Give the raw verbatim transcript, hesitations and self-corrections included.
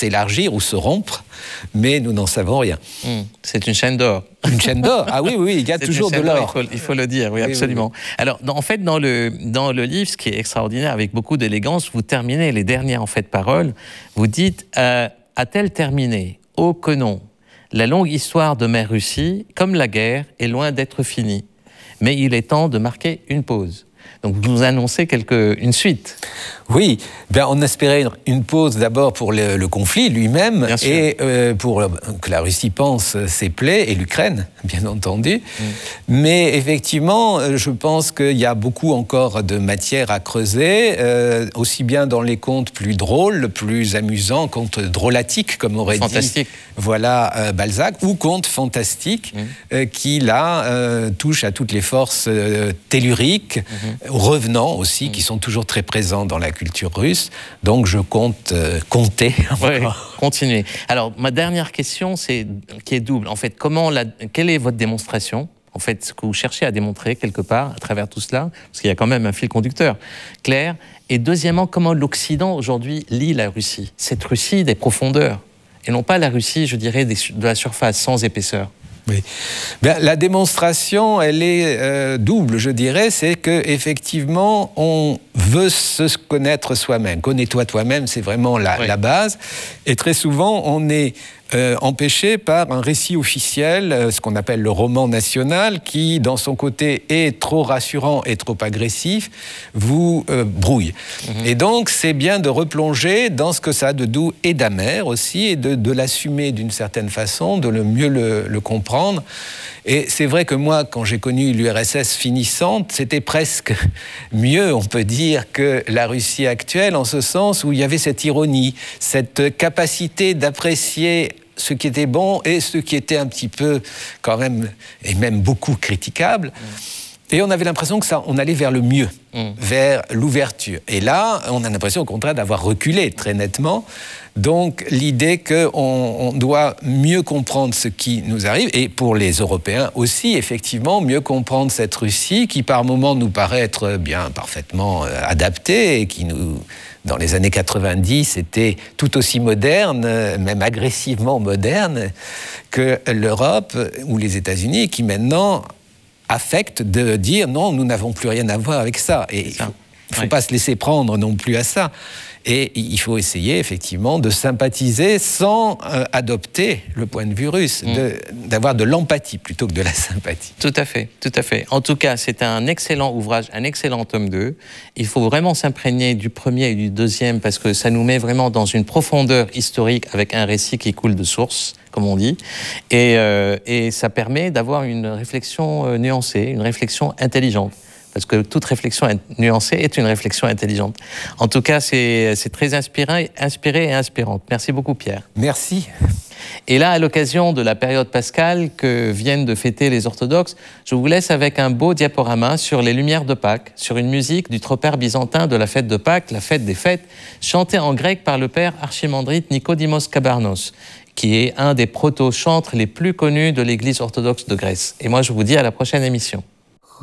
s'élargir ou se rompre, mais nous n'en savons rien. Mmh, c'est une chaîne d'or. Une chaîne d'or. Ah oui, oui, il y a toujours de l'or. Il, il faut le dire, oui, oui absolument. Oui, oui. Alors, dans, en fait, dans le, dans le livre, ce qui est extraordinaire, avec beaucoup d'élégance, vous terminez les dernières en fait, paroles. Vous dites euh, « A-t-elle terminé ? Oh que non ! La longue histoire de Mère Russie, comme la guerre, est loin d'être finie. Mais il est temps de marquer une pause. » Donc, vous nous annoncez quelque, une suite. Oui, ben, on espérait une pause d'abord pour le, le conflit lui-même et euh, pour que la Russie pense ses plaies, et l'Ukraine, bien entendu. Mm. Mais effectivement, je pense qu'il y a beaucoup encore de matière à creuser, euh, aussi bien dans les contes plus drôles, plus amusants, contes drôlatiques, comme aurait Fantastique. dit voilà, euh, Balzac, ou contes fantastiques mm. euh, qui, là, euh, touchent à toutes les forces euh, telluriques, mm-hmm. revenants aussi, mm. qui sont toujours très présents dans la culture russe, donc je compte euh, compter. Oui, continuez. Alors, ma dernière question, c'est qui est double. En fait, comment la, quelle est votre démonstration ? En fait, ce que vous cherchez à démontrer quelque part à travers tout cela, parce qu'il y a quand même un fil conducteur clair. Et deuxièmement, comment l'Occident aujourd'hui lit la Russie, cette Russie des profondeurs, et non pas la Russie, je dirais, des, de la surface sans épaisseur. Oui. Bien, la démonstration, elle est euh, double, je dirais. C'est qu'effectivement, on veut se connaître soi-même. Connais-toi toi-même, c'est vraiment la, oui. la base. Et très souvent, on est euh, empêché par un récit officiel, euh, ce qu'on appelle le roman national, qui, dans son côté, est trop rassurant et trop agressif, vous euh, brouille. Mm-hmm. Et donc, c'est bien de replonger dans ce que ça a de doux et d'amer aussi, et de, de l'assumer d'une certaine façon, de le mieux le, le comprendre. Et c'est vrai que moi, quand j'ai connu l'U R S S finissante, c'était presque mieux, on peut dire, que la Russie actuelle, en ce sens où il y avait cette ironie, cette capacité d'apprécier ce qui était bon et ce qui était un petit peu, quand même, et même beaucoup critiquable. Et on avait l'impression que ça, on allait vers le mieux, mmh. vers l'ouverture. Et là, on a l'impression, au contraire, d'avoir reculé très nettement. Donc, l'idée qu'on on doit mieux comprendre ce qui nous arrive, et pour les Européens aussi, effectivement, mieux comprendre cette Russie qui, par moments, nous paraît être bien parfaitement adaptée et qui, nous, dans les années quatre-vingt-dix, était tout aussi moderne, même agressivement moderne, que l'Europe ou les États-Unis, qui maintenant affectent de dire non, nous n'avons plus rien à voir avec ça. Et il ne faut, faut oui. pas se laisser prendre non plus à ça. Et il faut essayer, effectivement, de sympathiser sans euh, adopter le point de vue russe, mmh. de, d'avoir de l'empathie plutôt que de la sympathie. Tout à fait, tout à fait. En tout cas, c'est un excellent ouvrage, un excellent tome deux. Il faut vraiment s'imprégner du premier et du deuxième parce que ça nous met vraiment dans une profondeur historique avec un récit qui coule de source, comme on dit. Et, euh, et ça permet d'avoir une réflexion euh, nuancée, une réflexion intelligente. Parce que toute réflexion nuancée est une réflexion intelligente. En tout cas, c'est, c'est très inspiré, inspiré et inspirante. Merci beaucoup, Pierre. Merci. Et là, à l'occasion de la période pascale que viennent de fêter les orthodoxes, je vous laisse avec un beau diaporama sur les Lumières de Pâques, sur une musique du tropaire byzantin de la fête de Pâques, la fête des fêtes, chantée en grec par le père archimandrite Nicodimos Kabarnos, qui est un des proto-chantres les plus connus de l'Église orthodoxe de Grèce. Et moi, je vous dis à la prochaine émission.